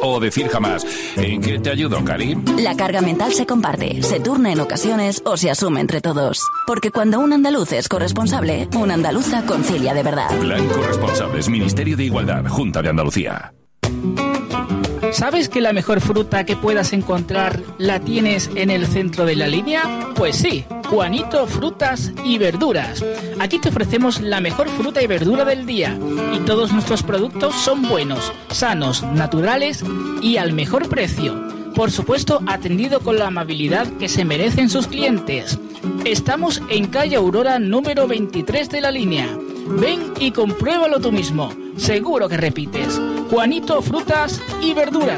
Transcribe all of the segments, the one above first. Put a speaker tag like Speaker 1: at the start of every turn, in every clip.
Speaker 1: o decir jamás. ¿En qué te ayudo, Cari?
Speaker 2: La carga mental se comparte, se turna en ocasiones o se asume entre todos. Porque cuando un andaluz es corresponsable, una andaluza concilia de verdad.
Speaker 1: Plan Corresponsables, Ministerio de Igualdad, Junta de Andalucía.
Speaker 3: ¿Sabes que la mejor fruta que puedas encontrar la tienes en el centro de la línea? Pues sí, Juanito Frutas y Verduras. Aquí te ofrecemos la mejor fruta y verdura del día y todos nuestros productos son buenos, sanos, naturales y al mejor precio. Por supuesto, atendido con la amabilidad que se merecen sus clientes. Estamos en calle Aurora número 23 de la línea. Ven y compruébalo tú mismo. Seguro que repites. Juanito Frutas y Verduras.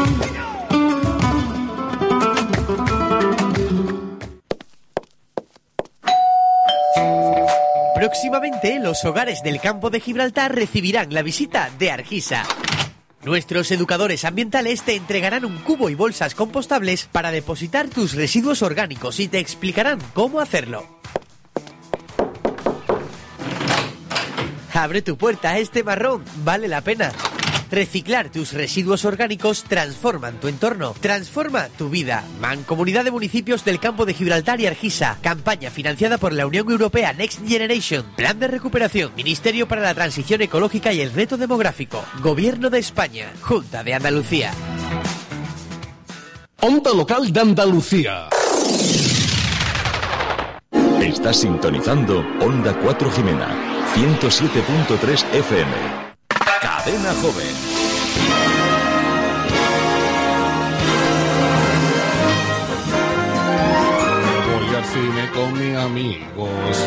Speaker 4: Próximamente, los hogares del campo de Gibraltar recibirán la visita de Argisa. Nuestros educadores ambientales te entregarán un cubo y bolsas compostables para depositar tus residuos orgánicos y te explicarán cómo hacerlo. Abre tu puerta a este marrón, vale la pena. Reciclar tus residuos orgánicos transforman tu entorno, transforma tu vida. Mancomunidad de Municipios del Campo de Gibraltar y Argisa. Campaña financiada por la Unión Europea Next Generation. Plan de recuperación. Ministerio para la Transición Ecológica y el Reto Demográfico. Gobierno de España. Junta de Andalucía.
Speaker 5: Onda Local de Andalucía.
Speaker 6: Estás sintonizando Onda 4 Jimena, 107.3 FM. Cadena Joven.
Speaker 5: Voy al cine con mis amigos.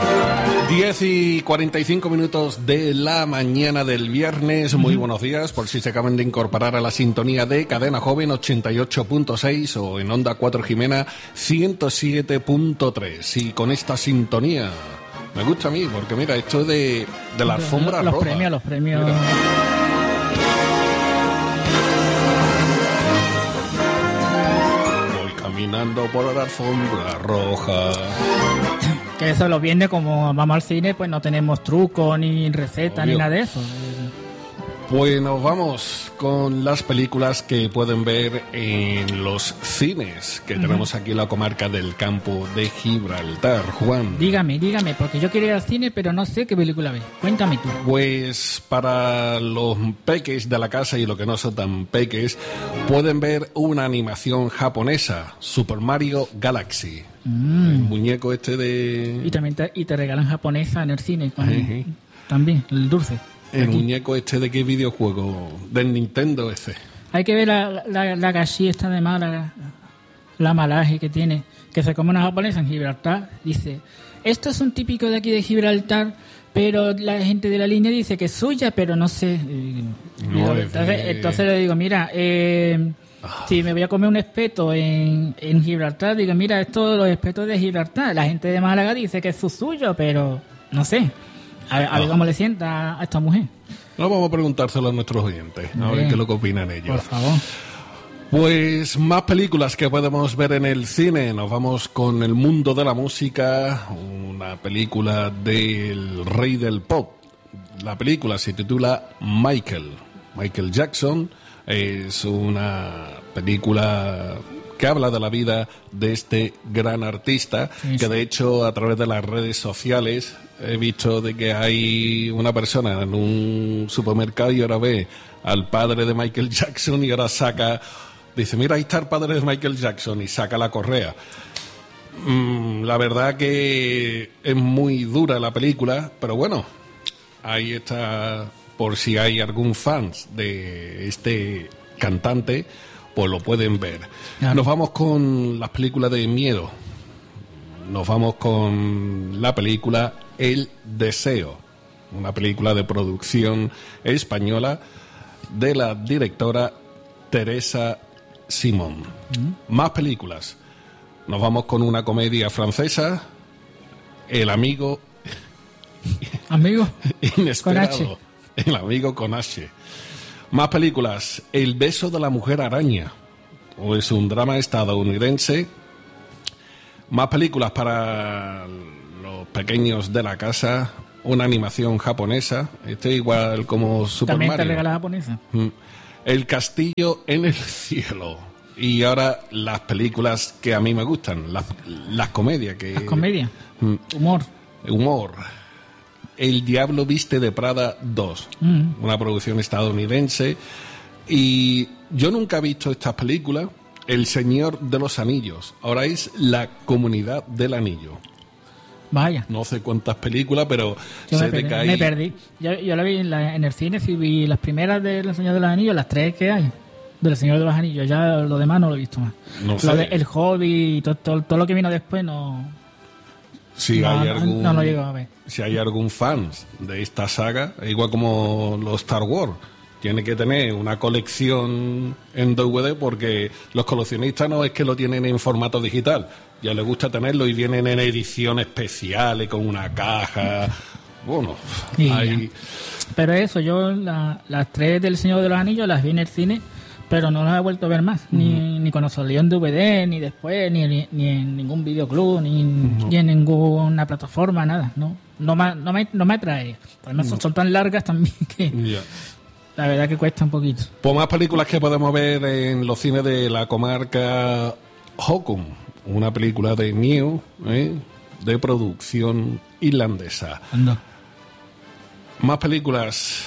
Speaker 5: 10:45 de la mañana del viernes. Muy buenos días, por si se acaban de incorporar a la sintonía de Cadena Joven 88.6 o en Onda 4 Jimena 107.3. Y con esta sintonía me gusta a mí, porque mira, esto de la alfombra
Speaker 3: los
Speaker 5: roja.
Speaker 3: Los premios.
Speaker 5: Mira. Voy caminando por la alfombra roja.
Speaker 3: Que eso los viernes, como vamos al cine, pues no tenemos trucos, ni recetas,
Speaker 5: Obvio.
Speaker 3: ni nada de eso.
Speaker 5: Pues nos vamos con las películas que pueden ver en los cines que tenemos aquí en la comarca del Campo de Gibraltar. Juan.
Speaker 3: Dígame, porque yo quiero ir al cine, pero no sé qué película ver. Cuéntame tú.
Speaker 5: Pues para los peques de la casa y los que no son tan peques, pueden ver una animación japonesa, Super Mario Galaxy. El muñeco este de...
Speaker 3: Y también te regalan japonesa en el cine. También, el dulce.
Speaker 5: El muñeco este de qué videojuego, del Nintendo ese.
Speaker 3: Hay que ver la gashi esta de mala, la malaje que tiene, que se come una japonesa en Gibraltar. Dice, esto es un típico de aquí de Gibraltar, pero la gente de la línea dice que es suya, pero no sé. Entonces le digo, mira, si me voy a comer un espeto en Gibraltar, digo, mira, esto los espetos de Gibraltar. La gente de Málaga dice que es suyo, pero no sé. A ver cómo le sienta a esta mujer.
Speaker 5: No, vamos a preguntárselo a nuestros oyentes, a ver qué es lo que opinan ellos.
Speaker 3: Por favor.
Speaker 5: Pues más películas que podemos ver en el cine. Nos vamos con El mundo de la música, una película del rey del pop. La película se titula Michael Jackson. Es una película que habla de la vida de este gran artista, que de hecho a través de las redes sociales he visto de que hay una persona en un supermercado y ahora ve al padre de Michael Jackson y ahora dice, mira, ahí está el padre de Michael Jackson, y saca la correa. La verdad que es muy dura la película, pero bueno, ahí está, por si hay algún fan de este cantante, pues lo pueden ver. Claro. Nos vamos con las películas de miedo. Nos vamos con la película El Deseo, una película de producción española de la directora Teresa Simón. Más películas. Nos vamos con una comedia francesa, El amigo inesperado.
Speaker 3: Con H.
Speaker 5: El amigo con H. Más películas. El beso de la mujer araña, o es un drama estadounidense. Más películas para los pequeños de la casa. Una animación japonesa. Igual como Super
Speaker 3: ¿También
Speaker 5: Mario.
Speaker 3: te regala japonesa?
Speaker 5: El castillo en el cielo. Y ahora las películas que a mí me gustan, las comedias.
Speaker 3: Las comedias.
Speaker 5: Humor. El Diablo Viste de Prada 2, una producción estadounidense. Y yo nunca he visto estas películas. El Señor de los Anillos. Ahora es La Comunidad del Anillo.
Speaker 3: Vaya.
Speaker 5: No sé cuántas películas, pero
Speaker 3: yo me perdí. Yo la vi en el cine, sí vi las primeras del Señor de los Anillos, las 3 que hay del Señor de los Anillos. Ya lo demás no lo he visto más.
Speaker 5: No sé.
Speaker 3: El Hobbit y todo lo que vino después no lo llego a ver.
Speaker 5: Si hay algún fan de esta saga, igual como los Star Wars, tiene que tener una colección en DVD, porque los coleccionistas no es que lo tienen en formato digital, ya les gusta tenerlo y vienen en ediciones especiales con una caja. Bueno,
Speaker 3: pero eso, yo las 3 del Señor de los Anillos las vi en el cine, pero no las he vuelto a ver más, ni cuando salió en DVD, ni después, ni en ningún videoclub, ni en ninguna plataforma, nada. No me atrae. Además son tan largas también que...
Speaker 5: Yeah.
Speaker 3: La verdad que cuesta un poquito.
Speaker 5: Pues más películas que podemos ver en los cines de la comarca. Hokum, una película de New, de producción irlandesa.
Speaker 3: Anda.
Speaker 5: Más películas.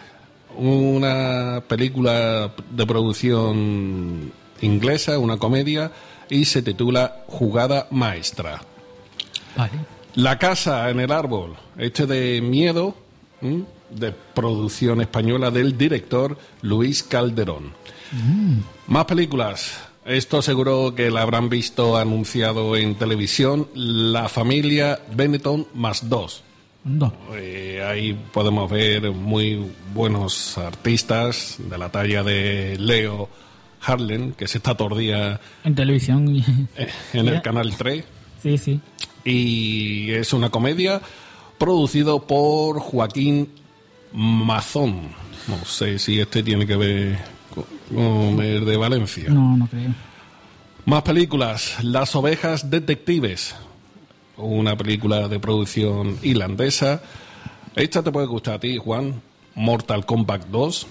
Speaker 5: Una película de producción inglesa, una comedia, y se titula Jugada Maestra.
Speaker 3: Vale.
Speaker 5: La casa en el árbol, de miedo, de producción española del director Luis Calderón. Más películas. Esto seguro que la habrán visto anunciado en televisión. La familia Benetton +2. Ahí podemos ver muy buenos artistas de la talla de Leo Harlem, que se está todo el día
Speaker 3: en televisión
Speaker 5: en el Canal 3.
Speaker 3: Sí.
Speaker 5: Y es una comedia producido por Joaquín Mazón. No sé si tiene que ver con el de Valencia.
Speaker 3: No creo.
Speaker 5: Más películas. Las ovejas detectives, una película de producción irlandesa. Esta te puede gustar a ti, Juan. Mortal Kombat 2.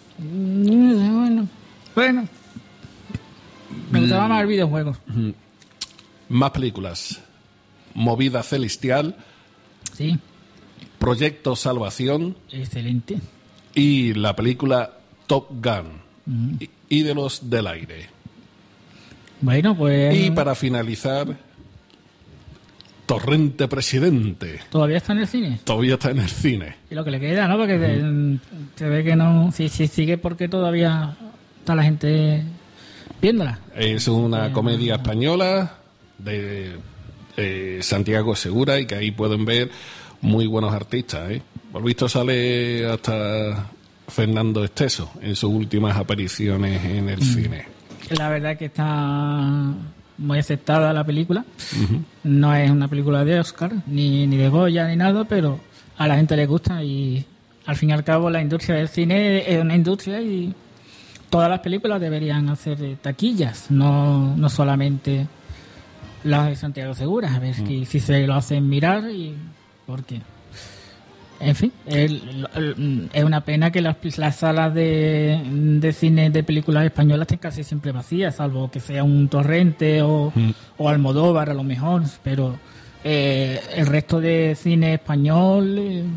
Speaker 3: Bueno. Me gustaba más el videojuego.
Speaker 5: Más películas. Movida Celestial.
Speaker 3: Sí.
Speaker 5: Proyecto Salvación.
Speaker 3: Excelente.
Speaker 5: Y la película Top Gun. Ídolos del aire.
Speaker 3: Bueno, pues...
Speaker 5: Y para finalizar, Torrente Presidente.
Speaker 3: ¿Todavía está en el cine?
Speaker 5: Todavía está en el cine.
Speaker 3: Y lo que le queda, ¿no? Porque se ve que no... Si sigue, porque todavía está la gente viéndola.
Speaker 5: Es una comedia española de Santiago Segura, y que ahí pueden ver muy buenos artistas, Por visto sale hasta Fernando Esteso en sus últimas apariciones en el cine.
Speaker 3: La verdad que está muy aceptada la película. No es una película de Oscar, ni de Goya, ni nada, pero a la gente le gusta, y al fin y al cabo la industria del cine es una industria, y todas las películas deberían hacer taquillas, no solamente las de Santiago Segura, a ver si se lo hacen mirar, y porque en fin, es una pena que las salas de cine de películas españolas estén casi siempre vacías, salvo que sea un Torrente o Almodóvar a lo mejor, pero el resto de cine español, en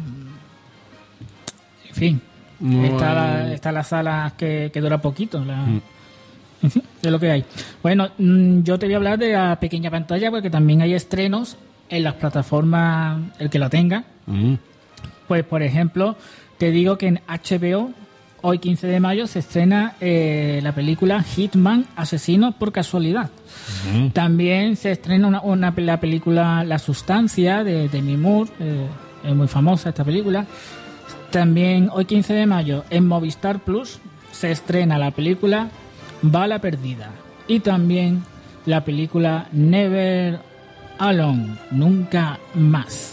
Speaker 3: fin, está las salas que dura poquito, en fin, es lo que hay. Bueno, yo te voy a hablar de la pequeña pantalla, porque también hay estrenos en las plataformas, el que la tenga. Pues, por ejemplo, te digo que en HBO, hoy 15 de mayo, se estrena la película Hitman, Asesino por Casualidad. También se estrena la película La Sustancia, de Demi Moore. Es muy famosa esta película. También, hoy 15 de mayo, en Movistar Plus, se estrena la película Bala Perdida. Y también la película Never Alone, Nunca Más.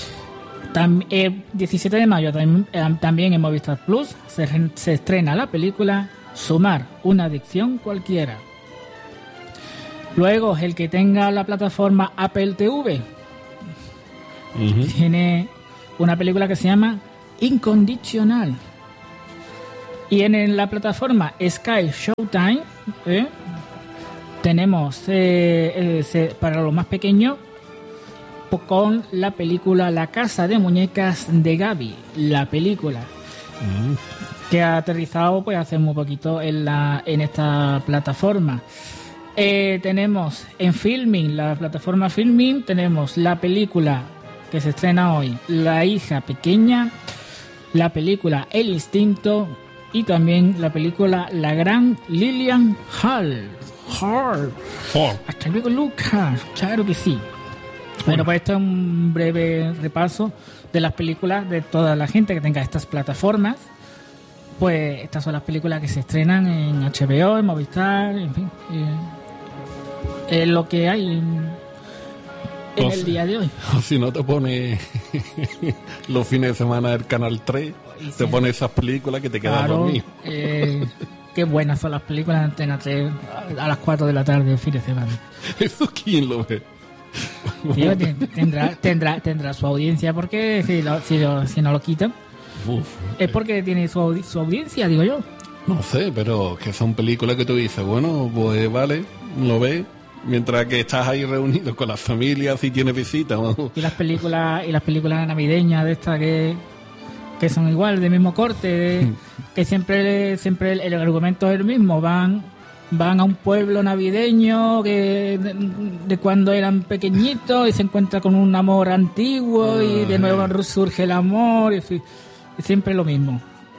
Speaker 3: 17 de mayo también en Movistar Plus se estrena la película Sumar, una adicción cualquiera. Luego, el que tenga la plataforma Apple TV tiene una película que se llama Incondicional. Y en la plataforma Sky Showtime tenemos para los más pequeños con la película La Casa de Muñecas de Gaby, la película que ha aterrizado pues hace muy poquito en esta plataforma. Tenemos en Filmin, la plataforma Filmin, tenemos la película que se estrena hoy, La hija pequeña, la película El instinto y también la película La gran Lillian Hall. Hasta luego, Lucas. Claro que sí. Bueno, pues esto es un breve repaso de las películas de toda la gente que tenga estas plataformas. Pues estas son las películas que se estrenan en HBO, en Movistar, en fin. Es lo que hay en el día de hoy.
Speaker 5: O si no te pone los fines de semana el Canal 3, te pone esas películas que te quedas dormido.
Speaker 3: Qué buenas son las películas de Antena 3 a las 4 de la tarde el fin de semana.
Speaker 5: ¿Eso quién lo ve?
Speaker 3: Tío, tendrá su audiencia, porque si no lo quitan, es porque tiene su audiencia, digo yo.
Speaker 5: No sé, pero que son películas que tú dices, bueno, pues vale, lo ves, mientras que estás ahí reunido con las familias y tienes visitas.
Speaker 3: Y las películas navideñas de estas que son igual, del mismo corte, que siempre el argumento es el mismo, van a un pueblo navideño de cuando eran pequeñitos y se encuentra con un amor antiguo y de nuevo surge el amor, y siempre lo mismo.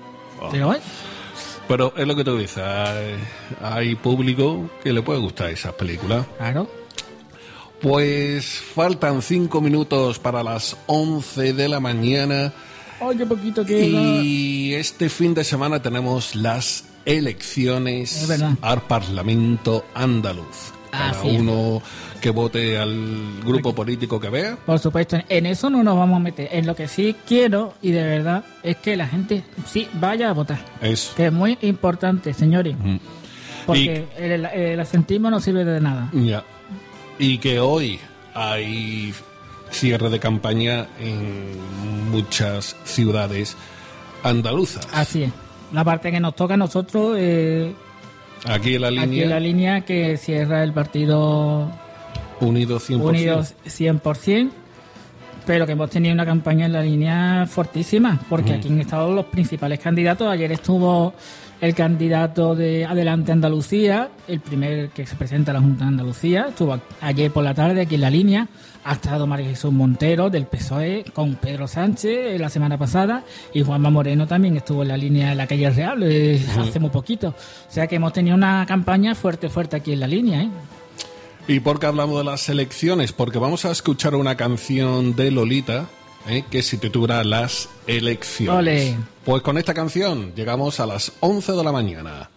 Speaker 5: Pero es lo que tú dices, hay público que le puede gustar esas películas.
Speaker 3: Claro.
Speaker 5: Pues faltan 5 minutos para las 11 de la mañana.
Speaker 3: ¡Ay, qué poquito queda!
Speaker 5: Y este fin de semana tenemos las elecciones al Parlamento andaluz. Cada uno que vote al grupo político que vea.
Speaker 3: Por supuesto, en eso no nos vamos a meter. En lo que sí quiero, y de verdad, es que la gente sí vaya a votar.
Speaker 5: Eso.
Speaker 3: Que es muy importante, señores. Porque el asentismo no sirve de nada.
Speaker 5: Ya. Y que hoy hay cierre de campaña en muchas ciudades andaluzas.
Speaker 3: Así es. La parte que nos toca a nosotros,
Speaker 5: aquí en la
Speaker 3: línea que cierra el partido
Speaker 5: Unidos
Speaker 3: 100%, pero que hemos tenido una campaña en la línea fortísima, porque aquí han estado los principales candidatos. Ayer estuvo el candidato de Adelante Andalucía, el primer que se presenta a la Junta de Andalucía, estuvo ayer por la tarde aquí en la línea. Ha estado María Jesús Montero del PSOE con Pedro Sánchez la semana pasada, y Juanma Moreno también estuvo en la línea de la calle Real hace muy poquito. O sea que hemos tenido una campaña fuerte aquí en la línea.
Speaker 5: ¿Y por qué hablamos de las elecciones? Porque vamos a escuchar una canción de Lolita que se titula Las elecciones.
Speaker 3: ¡Ole!
Speaker 5: Pues con esta canción llegamos a las 11 de la mañana.